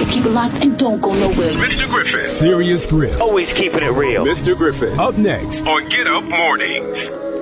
So keep it locked and don't go nowhere. Mr. Griffin. Serious Griff. Always keeping it real. Mr. Griffin. Up next On Get Up Mornings.